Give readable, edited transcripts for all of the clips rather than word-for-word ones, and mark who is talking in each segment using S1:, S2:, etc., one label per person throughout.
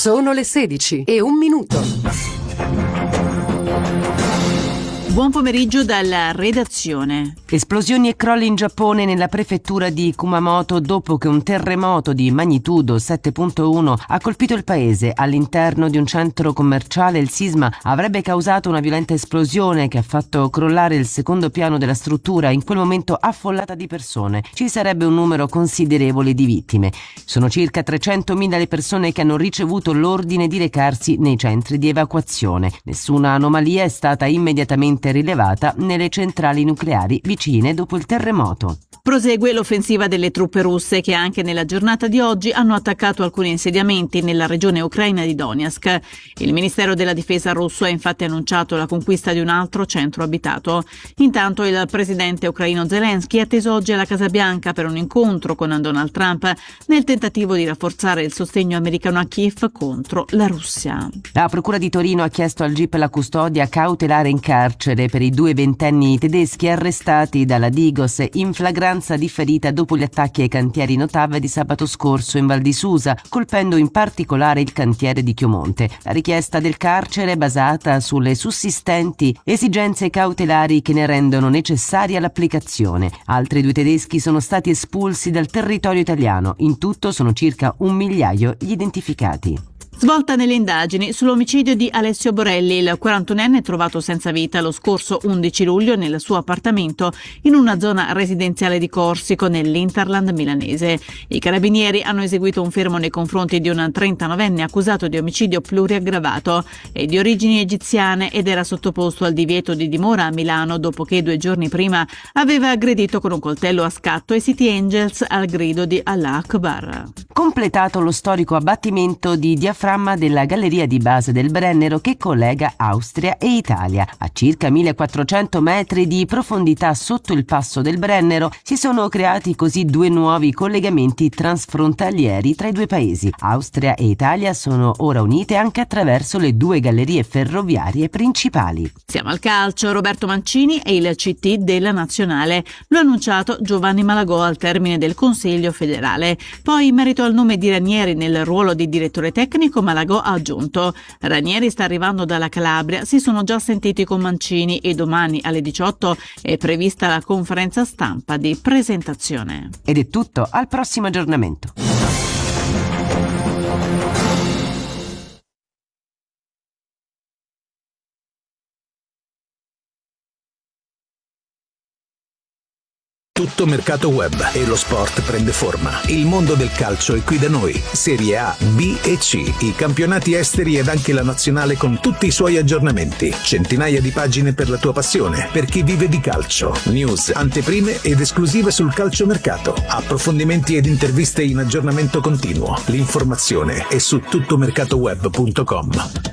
S1: Sono le 16:01.
S2: Buon pomeriggio dalla redazione.
S3: Esplosioni e crolli in Giappone nella prefettura di Kumamoto dopo che un terremoto di magnitudo 7.1 ha colpito il paese. All'interno di un centro commerciale il sisma avrebbe causato una violenta esplosione che ha fatto crollare il secondo piano della struttura, in quel momento affollata di persone. Ci sarebbe un numero considerevole di vittime. Sono circa 300.000 le persone che hanno ricevuto l'ordine di recarsi nei centri di evacuazione. Nessuna anomalia è stata immediatamente rilevata nelle centrali nucleari vicine dopo il terremoto.
S2: Prosegue l'offensiva delle truppe russe che anche nella giornata di oggi hanno attaccato alcuni insediamenti nella regione ucraina di Donetsk. Il Ministero della Difesa russo ha infatti annunciato la conquista di un altro centro abitato. Intanto il presidente ucraino Zelensky è atteso oggi alla Casa Bianca per un incontro con Donald Trump nel tentativo di rafforzare il sostegno americano a Kiev contro la Russia.
S3: La procura di Torino ha chiesto al GIP la custodia cautelare in carcere per i 2 ventenni tedeschi arrestati dalla Digos in flagranza differita dopo gli attacchi ai cantieri Notav di sabato scorso in Val di Susa, colpendo in particolare il cantiere di Chiomonte. La richiesta del carcere è basata sulle sussistenti esigenze cautelari che ne rendono necessaria l'applicazione. Altri 2 tedeschi sono stati espulsi dal territorio italiano. In tutto sono circa 1 migliaio gli identificati.
S2: Svolta nelle indagini sull'omicidio di Alessio Borelli, il 41enne trovato senza vita lo scorso 11 luglio nel suo appartamento in una zona residenziale di Corsico nell'Interland milanese. I carabinieri hanno eseguito un fermo nei confronti di un 39enne accusato di omicidio pluriaggravato e di origini egiziane ed era sottoposto al divieto di dimora a Milano dopo che 2 giorni prima aveva aggredito con un coltello a scatto i City Angels al grido di Allah Akbar.
S3: Completato lo storico abbattimento di diaframma della galleria di base del Brennero che collega Austria e Italia. A circa 1400 metri di profondità sotto il passo del Brennero si sono creati così 2 nuovi collegamenti transfrontalieri tra i 2 paesi. Austria e Italia sono ora unite anche attraverso le 2 gallerie ferroviarie principali.
S2: Siamo al calcio. Roberto Mancini è il CT della Nazionale. Lo ha annunciato Giovanni Malagò al termine del Consiglio federale. Poi, in merito al nome di Ranieri nel ruolo di direttore tecnico, Malagò ha aggiunto: Ranieri sta arrivando dalla Calabria, si sono già sentiti con Mancini e domani alle 18 è prevista la conferenza stampa di presentazione.
S3: Ed è tutto, al prossimo aggiornamento.
S4: Tutto mercato web e lo sport prende forma. Il mondo del calcio è qui da noi. Serie A, B e C, i campionati esteri ed anche la nazionale con tutti i suoi aggiornamenti. Centinaia di pagine per la tua passione, per chi vive di calcio. News, anteprime ed esclusive sul calciomercato. Approfondimenti ed interviste in aggiornamento continuo. L'informazione è su tuttomercatoweb.com.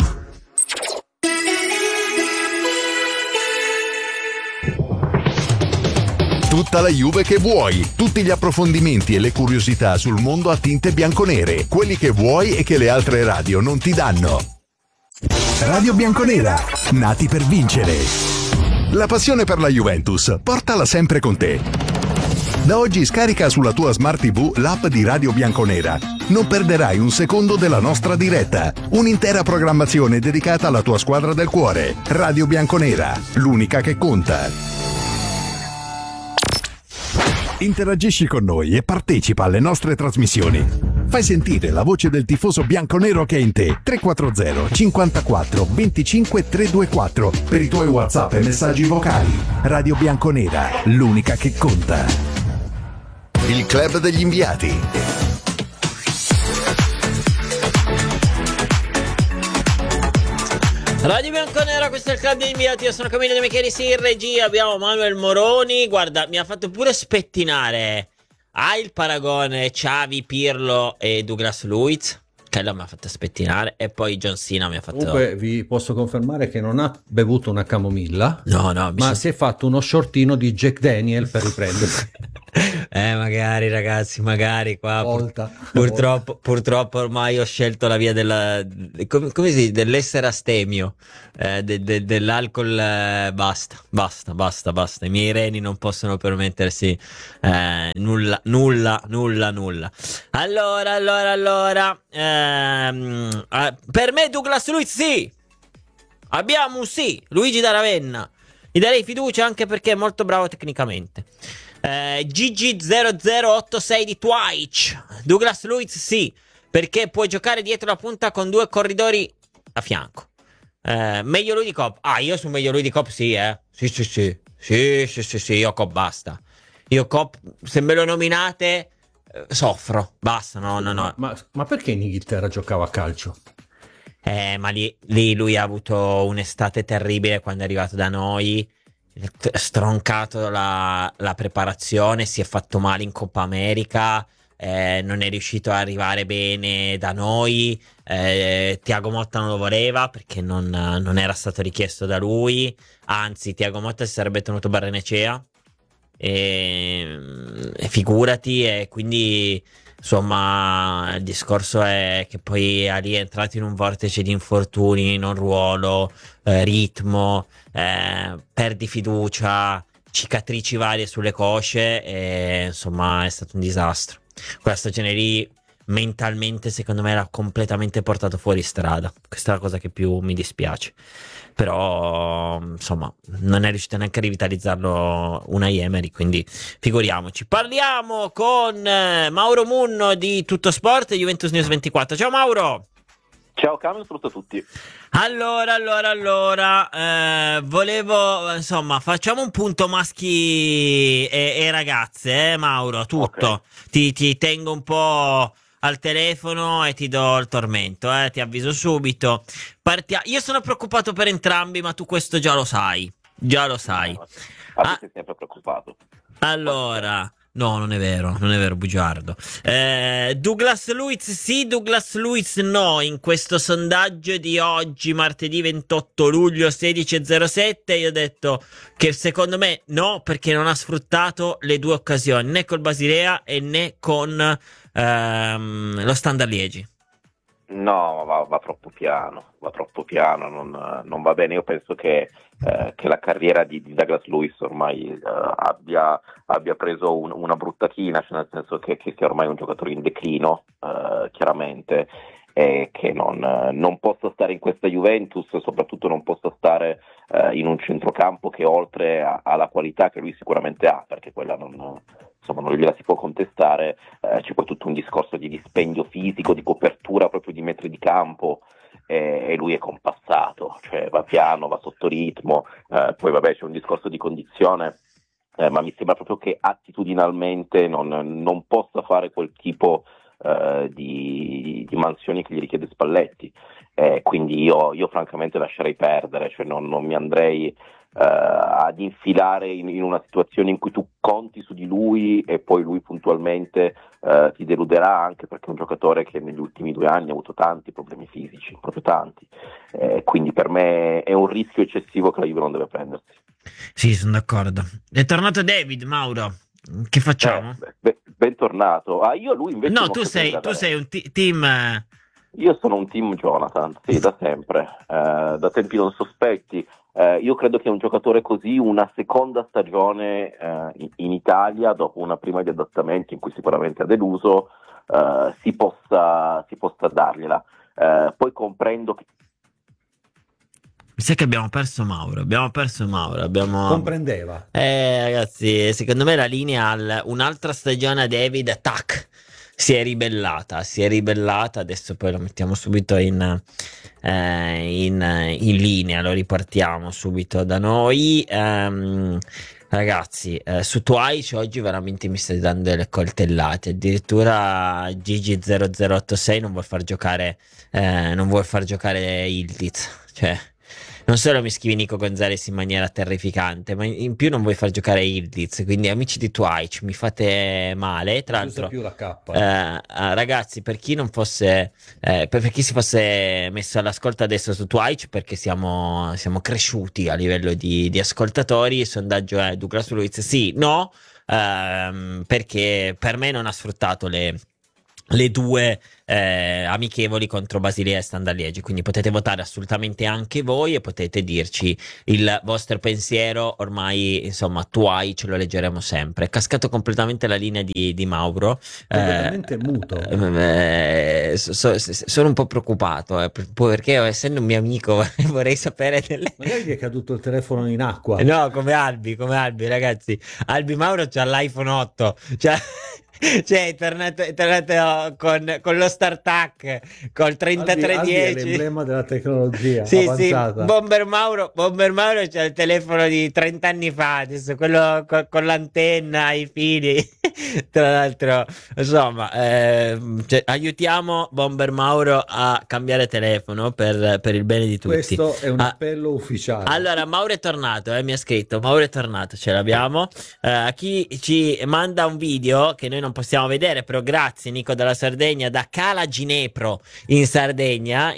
S5: Tutta la Juve che vuoi, tutti gli approfondimenti e le curiosità sul mondo a tinte bianconere, quelli che vuoi e che le altre radio non ti danno. Radio Bianconera, nati per vincere. La passione per la Juventus, portala sempre con te. Da oggi scarica sulla tua Smart TV l'app di Radio Bianconera. Non perderai un secondo della nostra diretta. Un'intera programmazione dedicata alla tua squadra del cuore. Radio Bianconera, l'unica che conta. Interagisci con noi e partecipa alle nostre trasmissioni. Fai sentire la voce del tifoso bianconero che è in te. 340 54 25 324 per i tuoi WhatsApp e messaggi vocali. Radio Bianconera, l'unica che conta. Il club degli inviati.
S6: Radio Bianconera, questo è il club degli inviati. Io sono Camillo De Michelis, in regia abbiamo Manuel Moroni. Guarda, mi ha fatto pure spettinare. Hai il paragone Xavi, Pirlo e Douglas Luiz? Quello mi ha fatto spettinare. E poi John Cena mi ha fatto...
S7: Comunque vi posso confermare che non ha bevuto una camomilla.
S6: No,
S7: ma si è fatto uno shortino di Jack Daniel per riprendersi.
S6: Magari ragazzi, magari qua purtroppo ormai ho scelto la via della come si dice, dell'essere astemio, dell'alcol. Basta, i miei reni non possono permettersi nulla. Allora Per me Douglas Luiz sì. Abbiamo un sì. Luigi da Ravenna. Gli darei fiducia anche perché è molto bravo tecnicamente. Gigi0086 di Twitch. Douglas Luiz sì, perché puoi giocare dietro la punta con 2 corridori a fianco. Meglio lui di Cobb. Io su meglio lui di Cobb sì, Sì, io Cobb basta. Io Cobb, se me lo nominate, soffro. Basta, no.
S7: Ma perché in Inghilterra giocava a calcio?
S6: Ma lì lui ha avuto un'estate terribile quando è arrivato da noi. Stroncato la preparazione, si è fatto male in Coppa America, non è riuscito ad arrivare bene da noi. Thiago Motta non lo voleva perché non era stato richiesto da lui, anzi Thiago Motta si sarebbe tenuto Barrenecea e figurati, e quindi insomma il discorso è che poi è lì è entrato in un vortice di infortuni, non ruolo, ritmo, perdi fiducia, cicatrici varie sulle cosce e insomma è stato un disastro. Quella stagione lì mentalmente secondo me l'ha completamente portato fuori strada. Questa è la cosa che più mi dispiace, però insomma non è riuscito neanche a rivitalizzarlo Unai Emery, quindi figuriamoci. Parliamo con Mauro Munno di Tutto Sport e Juventus News 24. Ciao Mauro.
S8: Ciao Cam, saluto a tutti.
S6: Allora, volevo, insomma, facciamo un punto maschi e ragazze, Mauro, tutto. Okay. Ti tengo un po' al telefono e ti do il tormento, ti avviso subito. Io sono preoccupato per entrambi, ma tu questo già lo sai.
S8: Sei sempre preoccupato.
S6: Allora... No, non è vero, bugiardo. Douglas Luiz sì, Douglas Luiz no. In questo sondaggio di oggi, martedì 28 luglio 16:07, io ho detto che secondo me no, perché non ha sfruttato le 2 occasioni, né col Basilea e né con lo Standard Liegi.
S8: No, va troppo piano, non va bene. Io penso che la carriera di Douglas Luiz ormai abbia preso una brutta china, cioè nel senso che sia ormai un giocatore in declino, chiaramente, e che non possa stare in questa Juventus, soprattutto non possa stare in un centrocampo che oltre alla qualità che lui sicuramente ha, perché quella non gliela si può contestare, c'è poi tutto un discorso di dispendio fisico, di copertura proprio di metri di campo, e lui è compassato, cioè va piano, va sotto ritmo, poi vabbè c'è un discorso di condizione, ma mi sembra proprio che attitudinalmente non possa fare quel tipo di mansioni che gli richiede Spalletti, quindi io francamente lascerei perdere, cioè non mi andrei ad infilare in una situazione in cui tu conti su di lui e poi lui puntualmente ti deluderà, anche perché è un giocatore che negli ultimi 2 anni ha avuto tanti problemi fisici, proprio tanti, quindi per me è un rischio eccessivo che la Juve non deve prendersi.
S6: Sì, sono d'accordo. È tornato David, Mauro, che facciamo?
S8: Bentornato. Io lui invece
S6: no, tu sei un team.
S8: Io sono un team Jonathan, sì, da sempre, da tempi non sospetti. Io credo che un giocatore così, una seconda stagione in Italia, dopo una prima di adattamento in cui sicuramente ha deluso, si possa dargliela. Poi comprendo che...
S6: Mi sa che abbiamo perso Mauro.
S7: Comprendeva.
S6: Ragazzi, secondo me la linea un'altra stagione a David, tac, si è ribellata, adesso poi lo mettiamo subito in linea, lo ripartiamo subito da noi. Ragazzi, su Twitch oggi veramente mi stai dando delle coltellate, addirittura Gigi0086 non vuol far giocare Ildiz, cioè non solo mi scrivi Nico Gonzalez in maniera terrificante, ma in più non vuoi far giocare Ildiz, quindi amici di Twitch mi fate male. Tra l'altro
S7: più la K.
S6: Ragazzi, per chi non fosse per chi si fosse messo all'ascolto adesso su Twitch, perché siamo cresciuti a livello di ascoltatori, il sondaggio è Douglas Luiz sì, no, perché per me non ha sfruttato le le due amichevoli contro Basilea e Standard Liegi, quindi potete votare assolutamente anche voi e potete dirci il vostro pensiero. Ormai insomma ce lo leggeremo sempre. È cascato completamente la linea di Mauro,
S7: Completamente muto.
S6: sono un po' preoccupato perché essendo un mio amico vorrei sapere
S7: Magari gli è caduto il telefono in acqua.
S6: No, come Albi, ragazzi. Albi Mauro c'ha l'iPhone 8, cioè è tornato con lo StarTAC, col
S7: Albi è
S6: 3310.
S7: l'emblema della tecnologia
S6: Sì,
S7: avanzata.
S6: Bomber Mauro c'ha il telefono di 30 anni fa, adesso quello con l'antenna, i fili. Tra l'altro, insomma, aiutiamo Bomber Mauro a cambiare telefono per il bene di tutti.
S7: Questo è un appello ufficiale.
S6: Allora, Mauro è tornato, mi ha scritto, Mauro è tornato, ce l'abbiamo. Chi ci manda un video che noi non possiamo vedere, però grazie Nico dalla Sardegna, da Cala Ginepro in Sardegna,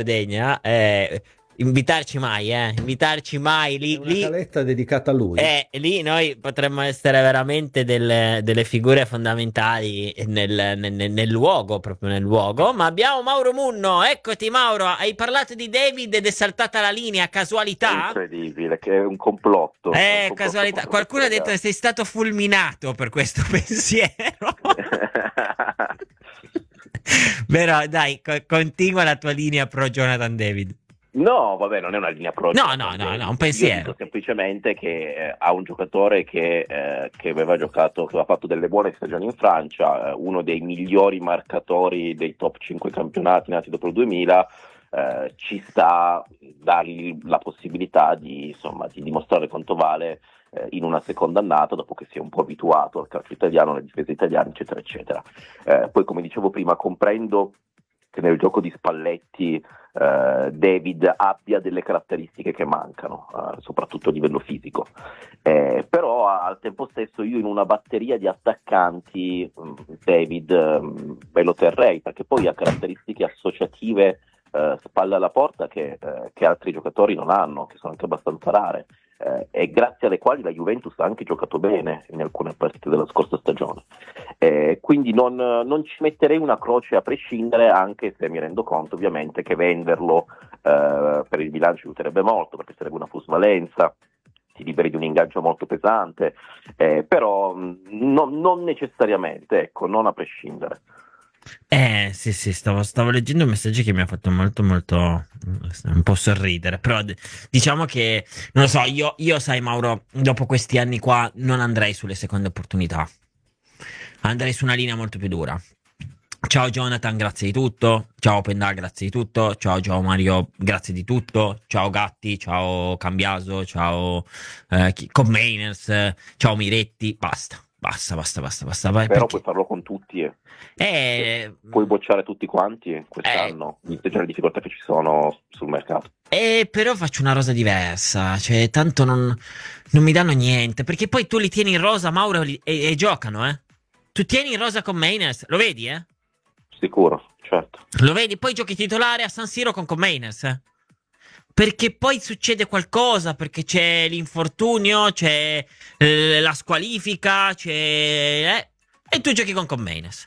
S6: invitarci mai lì,
S7: È una caletta dedicata a lui.
S6: lì noi potremmo essere veramente delle figure fondamentali nel luogo, proprio nel luogo. Ma abbiamo Mauro Munno, eccoti Mauro, hai parlato di David ed è saltata la linea, casualità?
S8: Incredibile, che è un complotto.
S6: Casualità. Qualcuno ha detto che sei stato fulminato per questo pensiero. Però dai, continua la tua linea pro Jonathan David.
S8: No, vabbè, non è una linea pro.
S6: No, un pensiero.
S8: Io dico semplicemente che ha un giocatore che aveva giocato, che aveva fatto delle buone stagioni in Francia, uno dei migliori marcatori dei top 5 campionati nati dopo il 2000, ci sta a dargli la possibilità di dimostrare quanto vale in una seconda annata, dopo che si è un po' abituato al calcio italiano, alle difese italiane, eccetera, eccetera. Poi, come dicevo prima, comprendo che nel gioco di Spalletti David abbia delle caratteristiche che mancano, soprattutto a livello fisico, però al tempo stesso io in una batteria di attaccanti David me lo terrei, perché poi ha caratteristiche associative spalle alla porta che altri giocatori non hanno, che sono anche abbastanza rare, e grazie alle quali la Juventus ha anche giocato bene in alcune partite della scorsa stagione. Quindi non ci metterei una croce a prescindere, anche se mi rendo conto ovviamente che venderlo per il bilancio aiuterebbe molto, perché sarebbe una plusvalenza, ti liberi di un ingaggio molto pesante, però non necessariamente, ecco, non a prescindere.
S6: Sì, stavo leggendo un messaggio che mi ha fatto molto un po' sorridere, però diciamo che non lo so, io sai Mauro, dopo questi anni qua non andrei sulle seconde opportunità, andrei su una linea molto più dura. Ciao Jonathan, grazie di tutto. Ciao Pendà, grazie di tutto. Ciao Mario, grazie di tutto. Ciao Gatti, ciao Cambiaso, ciao Commainers, ciao Miretti, basta. Vai,
S8: però puoi farlo con tutti. Puoi bocciare tutti quanti quest'anno, viste già le difficoltà che ci sono sul mercato.
S6: Però faccio una rosa diversa, cioè tanto non mi danno niente, perché poi tu li tieni in rosa, Mauro, e giocano, Tu tieni in rosa Commainers, lo vedi,
S8: Sicuro, certo.
S6: Lo vedi, poi giochi titolare a San Siro con Commainers, perché poi succede qualcosa, perché c'è l'infortunio, c'è la squalifica, e tu giochi con Commainers.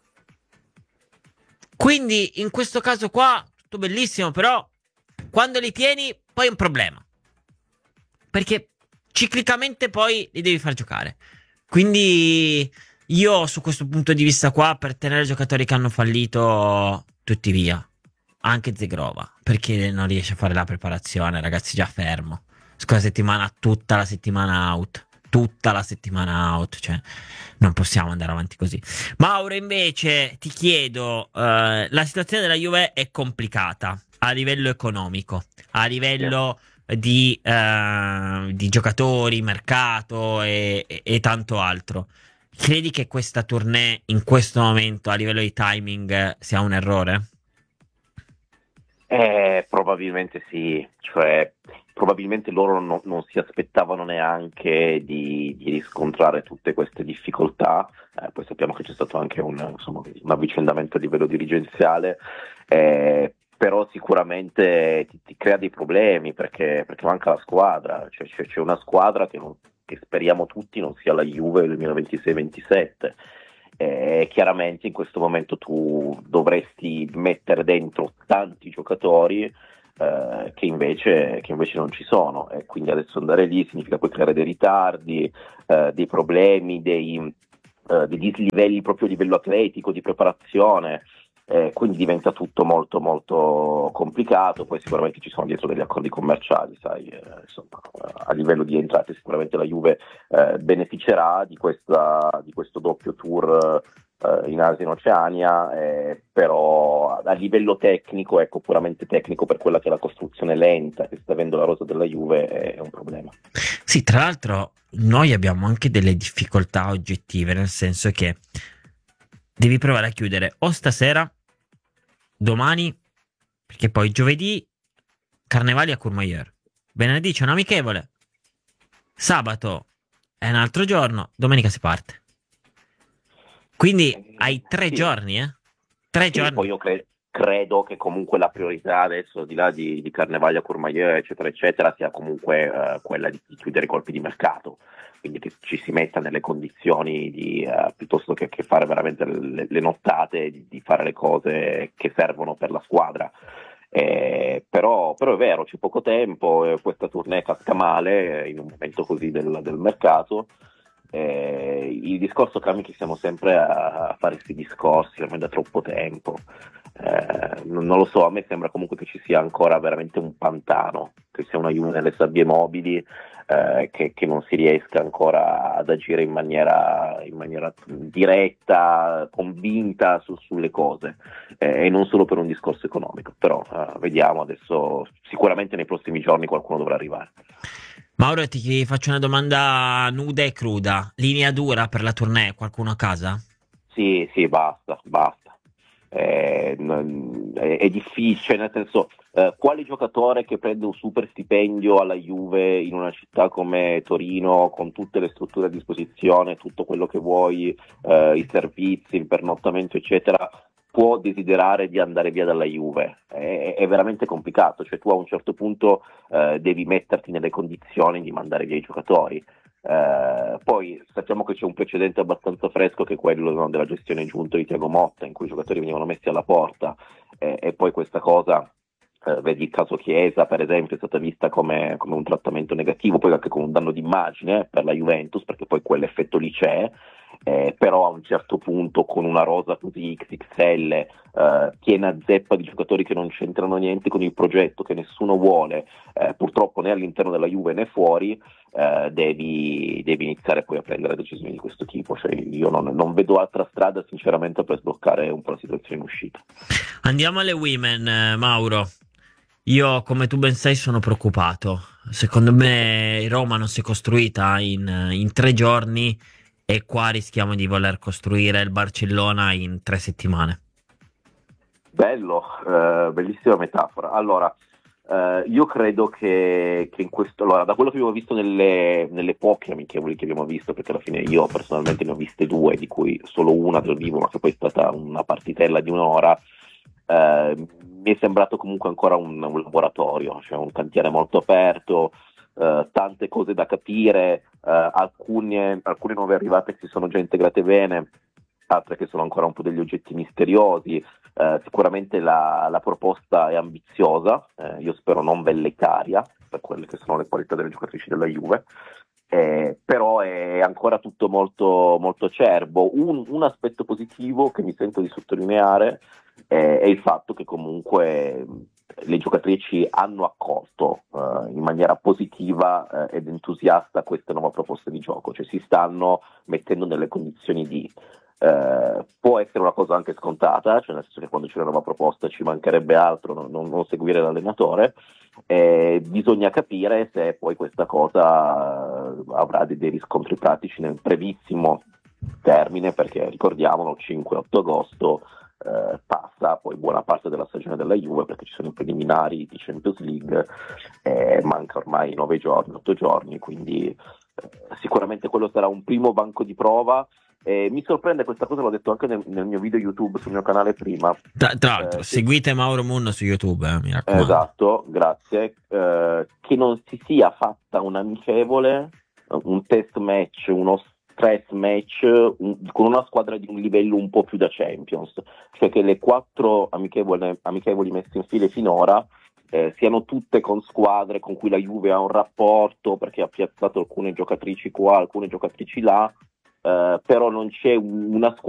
S6: Quindi in questo caso qua tutto bellissimo, però quando li tieni poi è un problema, perché ciclicamente poi li devi far giocare. Quindi io su questo punto di vista qua, per tenere giocatori che hanno fallito tutti via, anche Zegrova, perché non riesce a fare la preparazione, ragazzi, già fermo. Scorsa settimana, tutta la settimana out, cioè non possiamo andare avanti così. Mauro, invece ti chiedo, la situazione della Juve è complicata a livello economico, a livello di giocatori, mercato e tanto altro. Credi che questa tournée in questo momento a livello di timing sia un errore?
S8: Probabilmente sì, cioè probabilmente loro non si aspettavano neanche di riscontrare tutte queste difficoltà, poi sappiamo che c'è stato anche un avvicendamento a livello dirigenziale, però sicuramente ti crea dei problemi perché manca la squadra, cioè c'è una squadra che speriamo tutti non sia la Juve del 2026-27. Chiaramente in questo momento tu dovresti mettere dentro tanti giocatori che invece non ci sono, e quindi adesso andare lì significa poi creare dei ritardi, dei problemi, dei dislivelli proprio a livello atletico, di preparazione. Quindi diventa tutto molto molto complicato. Poi sicuramente ci sono dietro degli accordi commerciali, sai, insomma, a livello di entrate sicuramente la Juve beneficerà di questo doppio tour in Asia e in Oceania, però a livello tecnico, ecco, puramente tecnico, per quella che è la costruzione lenta che sta avendo la rosa della Juve, è un problema.
S6: Sì, tra l'altro noi abbiamo anche delle difficoltà oggettive, nel senso che devi provare a chiudere o stasera, domani, perché poi giovedì Carnevali a Courmayeur, venerdì c'è un amichevole, sabato è un altro giorno, domenica si parte. Quindi hai 3 giorni, 3 giorni.
S8: Poi io credo che comunque la priorità adesso, al di là di Carnevali a Courmayeur, eccetera, eccetera, sia comunque quella di chiudere i colpi di mercato. Quindi che ci si metta nelle condizioni di, piuttosto che fare veramente le nottate, di fare le cose che servono per la squadra. Però è vero, c'è poco tempo, questa tournée casca male in un momento così del mercato. Il discorso cambia, che siamo sempre a fare questi discorsi ormai da troppo tempo. Non lo so, a me sembra comunque che ci sia ancora veramente un pantano, che sia una Juve nelle sabbie mobili, che non si riesca ancora ad agire in maniera diretta, convinta sulle cose, e non solo per un discorso economico. Però vediamo adesso, sicuramente nei prossimi giorni qualcuno dovrà arrivare.
S6: Mauro, ti faccio una domanda nuda e cruda. Linea dura per la tournée, qualcuno a casa?
S8: Sì, basta. È difficile, nel senso, quale giocatore che prende un super stipendio alla Juve in una città come Torino, con tutte le strutture a disposizione, tutto quello che vuoi, i servizi, il pernottamento, eccetera, può desiderare di andare via dalla Juve? È veramente complicato, cioè tu a un certo punto devi metterti nelle condizioni di mandare via i giocatori. Poi sappiamo che c'è un precedente abbastanza fresco, che è quello, no, della gestione giunta di Thiago Motta, in cui i giocatori venivano messi alla porta, e poi questa cosa, vedi il caso Chiesa per esempio, è stata vista come un trattamento negativo, poi anche come un danno d'immagine per la Juventus, perché poi quell'effetto lì c'è. Però a un certo punto, con una rosa così XXL, piena zeppa di giocatori che non c'entrano niente con il progetto, che nessuno vuole, purtroppo né all'interno della Juve né fuori, devi iniziare poi a prendere decisioni di questo tipo. Cioè, io non vedo altra strada sinceramente per sbloccare un po' la situazione in uscita.
S6: Andiamo alle women, Mauro. Io, come tu ben sai, sono preoccupato. Secondo me Roma non si è costruita in 3 giorni, e qua rischiamo di voler costruire il Barcellona in 3 settimane.
S8: Bello, bellissima metafora. Allora, io credo che in questo, allora, da quello che abbiamo visto nelle poche amichevoli che abbiamo visto, perché alla fine io personalmente ne ho viste 2, di cui solo una dal vivo, ma che poi è stata una partitella di un'ora, mi è sembrato comunque ancora un laboratorio, cioè un cantiere molto aperto, tante cose da capire, alcune nuove arrivate che si sono già integrate bene, altre che sono ancora un po' degli oggetti misteriosi. Sicuramente la proposta è ambiziosa, io spero non velleitaria per quelle che sono le qualità delle giocatrici della Juve, però è ancora tutto molto, molto acerbo. Un aspetto positivo che mi sento di sottolineare è il fatto che comunque le giocatrici hanno accolto in maniera positiva ed entusiasta questa nuova proposta di gioco, cioè si stanno mettendo nelle condizioni di... può essere una cosa anche scontata, cioè nel senso che quando c'è una nuova proposta ci mancherebbe altro non seguire l'allenatore. Bisogna capire se poi questa cosa avrà dei riscontri pratici nel brevissimo termine, perché ricordiamolo, 5-8 agosto passa poi buona parte della stagione della Juve, perché ci sono i preliminari di Champions League, manca ormai 9 giorni, 8 giorni, quindi sicuramente quello sarà un primo banco di prova. Mi sorprende questa cosa, l'ho detto anche nel mio video YouTube sul mio canale prima.
S6: Tra l'altro, seguite Mauro Munno su YouTube, mi raccomando.
S8: Esatto, grazie. Che non si sia fatta un amichevole, un test match, uno stress match con una squadra di un livello un po' più da Champions, cioè che le 4 amichevoli messe in fila finora siano tutte con squadre con cui la Juve ha un rapporto, perché ha piazzato alcune giocatrici qua, alcune giocatrici là, però non c'è una squadra